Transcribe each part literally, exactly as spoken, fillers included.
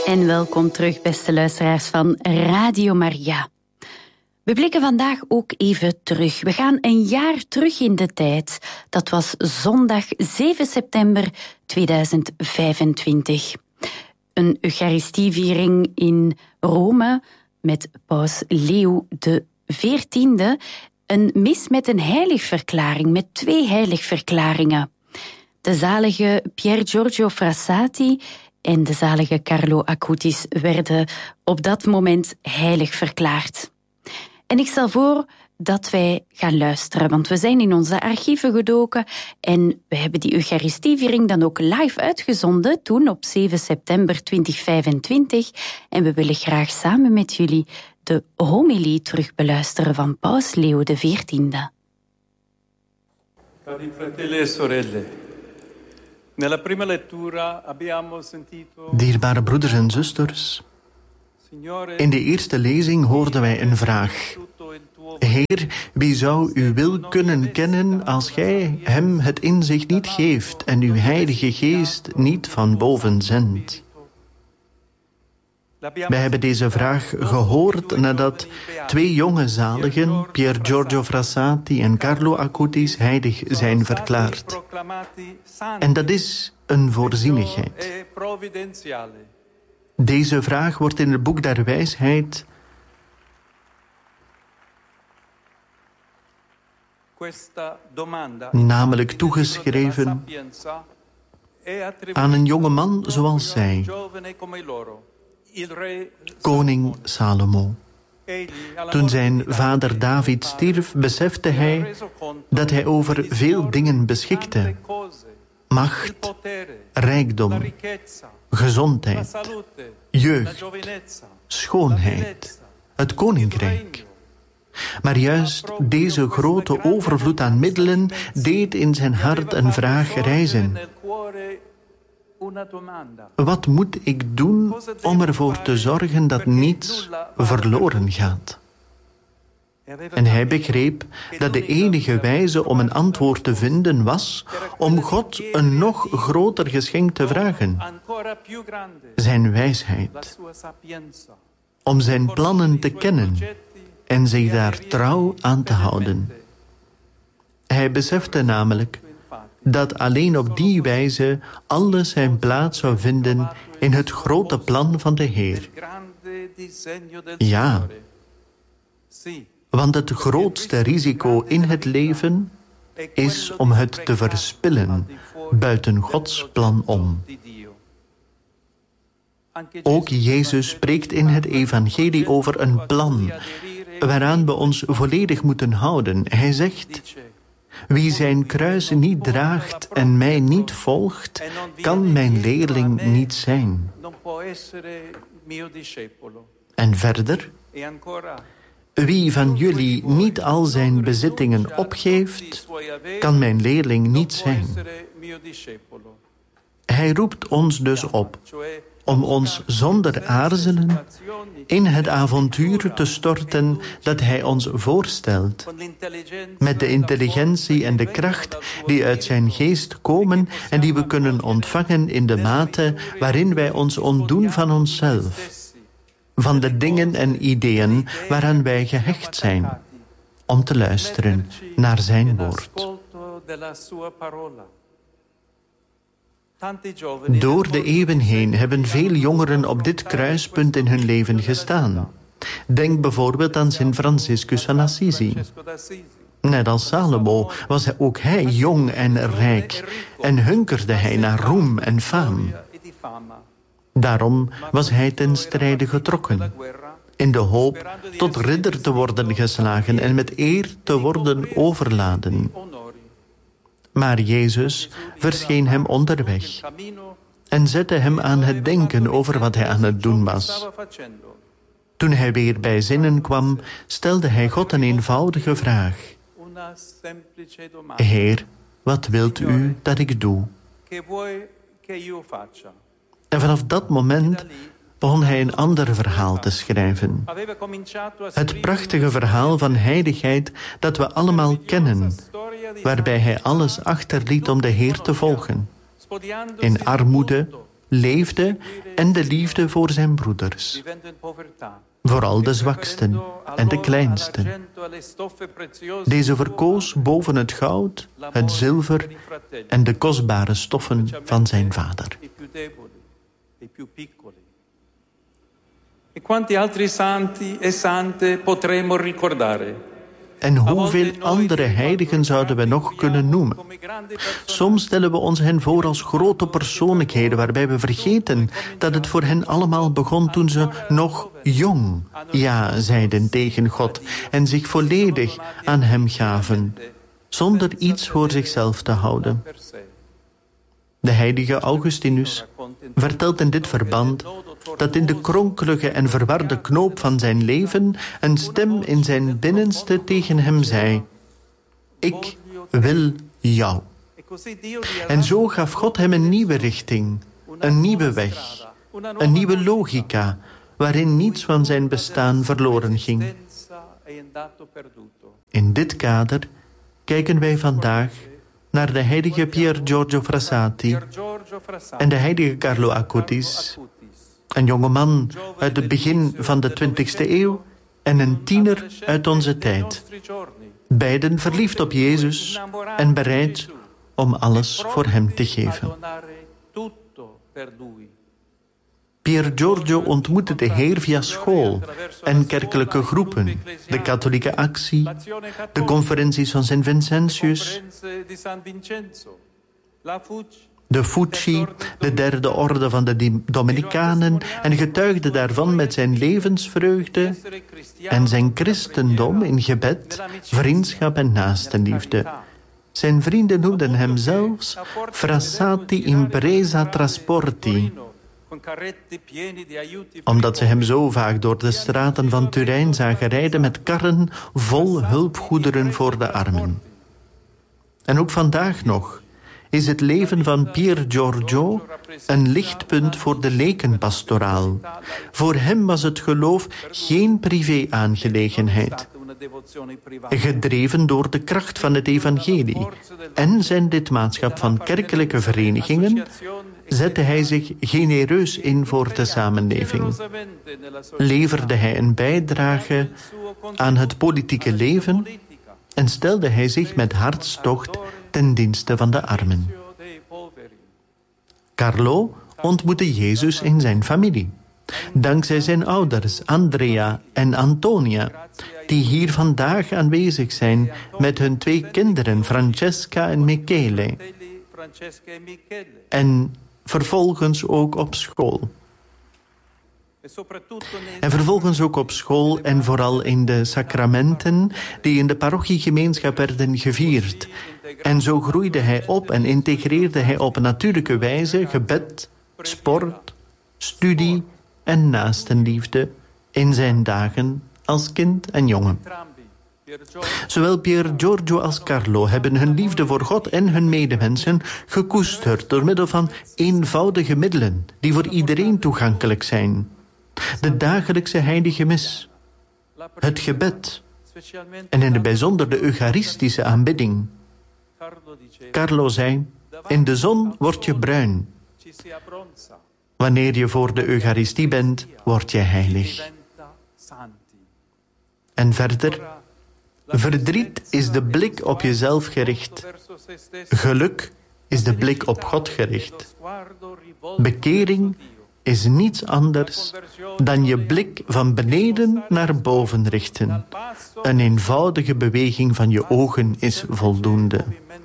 En welkom terug, beste luisteraars van Radio Maria. We blikken vandaag ook even terug. We gaan een jaar terug in de tijd. Dat was zondag zeven september tweeduizend vijfentwintig. Een Eucharistieviering in Rome met paus Leo de veertiende. Een mis met een heiligverklaring, met twee heiligverklaringen. De zalige Pier Giorgio Frassati en de zalige Carlo Acutis werden op dat moment heilig verklaard. En ik stel voor dat wij gaan luisteren, want we zijn in onze archieven gedoken en we hebben die Eucharistieviering dan ook live uitgezonden, toen op zeven september tweeduizend vijfentwintig. En we willen graag samen met jullie de homilie terugbeluisteren van paus Leo de veertiende. Cari fratelli e sorelle, nella prima lettura abbiamo sentito... Dierbare broeders en zusters, in de eerste lezing hoorden wij een vraag. Heer, wie zou uw wil kunnen kennen als gij hem het inzicht niet geeft en uw heilige geest niet van boven zendt? Wij hebben deze vraag gehoord nadat twee jonge zaligen, Pier Giorgio Frassati en Carlo Acutis, heilig zijn verklaard. En dat is een voorzienigheid. Deze vraag wordt in het boek der wijsheid namelijk toegeschreven aan een jonge man zoals zij, koning Salomo. Toen zijn vader David stierf, besefte hij dat hij over veel dingen beschikte. Macht, rijkdom, gezondheid, jeugd, schoonheid, het koninkrijk. Maar juist deze grote overvloed aan middelen deed in zijn hart een vraag rijzen. Wat moet ik doen om ervoor te zorgen dat niets verloren gaat? En hij begreep dat de enige wijze om een antwoord te vinden was om God een nog groter geschenk te vragen. Zijn wijsheid. Om zijn plannen te kennen en zich daar trouw aan te houden. Hij besefte namelijk dat alleen op die wijze alles zijn plaats zou vinden in het grote plan van de Heer. Ja, want het grootste risico in het leven is om het te verspillen buiten Gods plan om. Ook Jezus spreekt in het evangelie over een plan waaraan we ons volledig moeten houden. Hij zegt: wie zijn kruis niet draagt en mij niet volgt, kan mijn leerling niet zijn. En verder: wie van jullie niet al zijn bezittingen opgeeft, kan mijn leerling niet zijn. Hij roept ons dus op om ons zonder aarzelen in het avontuur te storten dat hij ons voorstelt, met de intelligentie en de kracht die uit zijn geest komen en die we kunnen ontvangen in de mate waarin wij ons ontdoen van onszelf, van de dingen en ideeën waaraan wij gehecht zijn, om te luisteren naar zijn woord. Door de eeuwen heen hebben veel jongeren op dit kruispunt in hun leven gestaan. Denk bijvoorbeeld aan Sint Franciscus van Assisi. Net als Salomo was hij ook hij jong en rijk en hunkerde hij naar roem en faam. Daarom was hij ten strijde getrokken, in de hoop tot ridder te worden geslagen en met eer te worden overladen. Maar Jezus verscheen hem onderweg en zette hem aan het denken over wat hij aan het doen was. Toen hij weer bij zinnen kwam, stelde hij God een eenvoudige vraag. Heer, wat wilt u dat ik doe? En vanaf dat moment begon hij een ander verhaal te schrijven. Het prachtige verhaal van heiligheid dat we allemaal kennen, waarbij hij alles achterliet om de Heer te volgen. In armoede, leefde en de liefde voor zijn broeders. Vooral de zwaksten en de kleinsten. Deze verkoos boven het goud, het zilver en de kostbare stoffen van zijn vader. E quanti altri santi e sante potremmo ricordare? En hoeveel andere heiligen zouden we nog kunnen noemen? Soms stellen we ons hen voor als grote persoonlijkheden, waarbij we vergeten dat het voor hen allemaal begon toen ze nog jong ja zeiden tegen God en zich volledig aan hem gaven, zonder iets voor zichzelf te houden. De heilige Augustinus vertelt in dit verband dat in de kronkelige en verwarde knoop van zijn leven een stem in zijn binnenste tegen hem zei: ik wil jou. En zo gaf God hem een nieuwe richting, een nieuwe weg, een nieuwe logica, waarin niets van zijn bestaan verloren ging. In dit kader kijken wij vandaag naar de heilige Pier Giorgio Frassati en de heilige Carlo Acutis, een jonge man uit het begin van de twintigste eeuw en een tiener uit onze tijd. Beiden verliefd op Jezus en bereid om alles voor hem te geven. Pier Giorgio ontmoette de Heer via school en kerkelijke groepen, de katholieke actie, de conferenties van Sint Vincentius, de Fucci, de derde orde van de Dominicanen, en getuigde daarvan met zijn levensvreugde en zijn christendom in gebed, vriendschap en naastenliefde. Zijn vrienden noemden hem zelfs Frassati Impresa Trasporti, omdat ze hem zo vaak door de straten van Turijn zagen rijden met karren vol hulpgoederen voor de armen. En ook vandaag nog is het leven van Pier Giorgio een lichtpunt voor de lekenpastoraal. Voor hem was het geloof geen privé-aangelegenheid. Gedreven door de kracht van het evangelie en zijn lidmaatschap van kerkelijke verenigingen zette hij zich genereus in voor de samenleving. Leverde hij een bijdrage aan het politieke leven en stelde hij zich met hartstocht ten dienste van de armen. Carlo ontmoette Jezus in zijn familie, dankzij zijn ouders Andrea en Antonia, die hier vandaag aanwezig zijn met hun twee kinderen Francesca en Michele, en vervolgens ook op school. En vervolgens ook op school en vooral in de sacramenten die in de parochiegemeenschap werden gevierd. En zo groeide hij op en integreerde hij op een natuurlijke wijze gebed, sport, studie en naastenliefde in zijn dagen als kind en jongen. Zowel Pier Giorgio als Carlo hebben hun liefde voor God en hun medemensen gekoesterd door middel van eenvoudige middelen die voor iedereen toegankelijk zijn. De dagelijkse heilige mis, het gebed en in het bijzonder de eucharistische aanbidding. Carlo zei: in de zon word je bruin. Wanneer je voor de Eucharistie bent, word je heilig. En verder: verdriet is de blik op jezelf gericht. Geluk is de blik op God gericht. Bekering is niets anders dan je blik van beneden naar boven richten. Een eenvoudige beweging van je ogen is voldoende.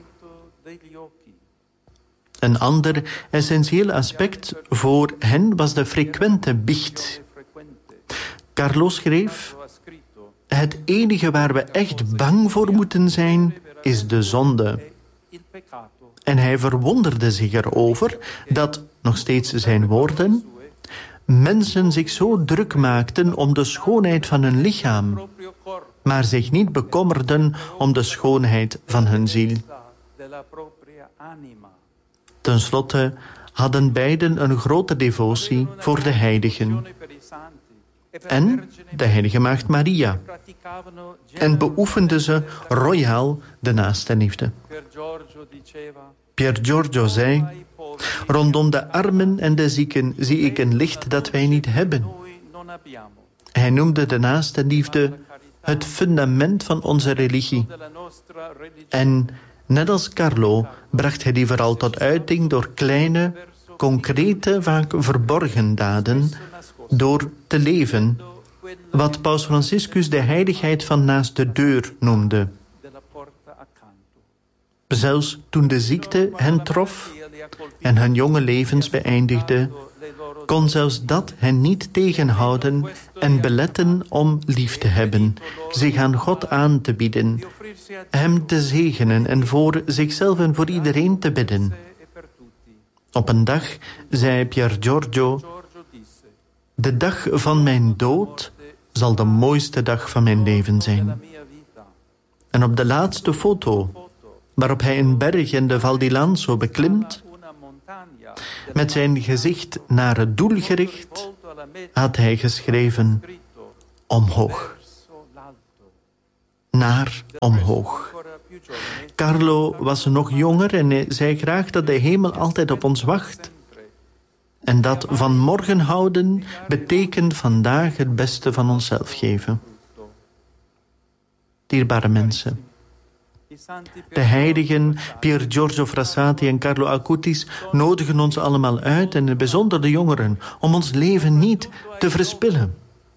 Een ander essentieel aspect voor hen was de frequente biecht. Carlo schreef: het enige waar we echt bang voor moeten zijn, is de zonde. En hij verwonderde zich erover dat, nog steeds zijn woorden, mensen zich zo druk maakten om de schoonheid van hun lichaam, maar zich niet bekommerden om de schoonheid van hun ziel. Ten slotte hadden beiden een grote devotie voor de heiligen en de heilige maagd Maria, en beoefenden ze royaal de naastenliefde. Pier Giorgio zei: Rondom de armen en de zieken zie ik een licht dat wij niet hebben. Hij noemde de naastenliefde het fundament van onze religie. En net als Carlo bracht hij die vooral tot uiting door kleine, concrete, vaak verborgen daden, door te leven, wat Paus Franciscus de heiligheid van naast de deur noemde. Zelfs toen de ziekte hen trof en hun jonge levens beëindigde, kon zelfs dat hen niet tegenhouden en beletten om lief te hebben, zich aan God aan te bieden, hem te zegenen en voor zichzelf en voor iedereen te bidden. Op een dag zei Pier Giorgio: de dag van mijn dood zal de mooiste dag van mijn leven zijn. En op de laatste foto, waarop hij een berg in de Val di Lanzo beklimt, met zijn gezicht naar het doel gericht, had hij geschreven: omhoog. Naar omhoog. Carlo was nog jonger en hij zei graag dat de hemel altijd op ons wacht. En dat van morgen houden betekent vandaag het beste van onszelf geven. Dierbare mensen, de heiligen Pier Giorgio Frassati en Carlo Acutis nodigen ons allemaal uit, en in het bijzonder de jongeren, om ons leven niet te verspillen,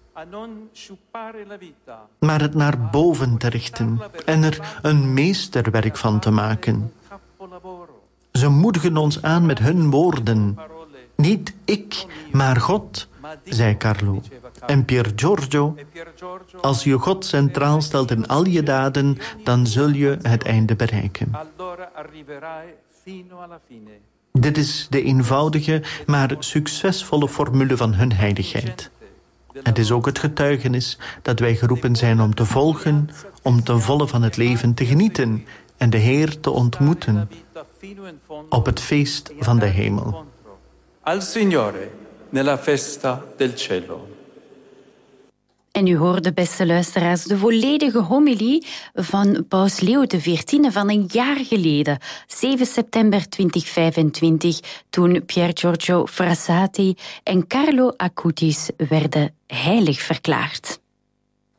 maar het naar boven te richten en er een meesterwerk van te maken. Ze moedigen ons aan met hun woorden. Niet ik, maar God, zei Carlo. En Pier Giorgio: als je God centraal stelt in al je daden, dan zul je het einde bereiken. Dit is de eenvoudige, maar succesvolle formule van hun heiligheid. Het is ook het getuigenis dat wij geroepen zijn om te volgen, om ten volle van het leven te genieten en de Heer te ontmoeten op het feest van de hemel. Al Signore nella festa del cielo. En u hoorde, beste luisteraars, de volledige homilie van Paus Leo de veertiende van een jaar geleden, zeven september tweeduizend vijfentwintig, toen Pier Giorgio Frassati en Carlo Acutis werden heilig verklaard.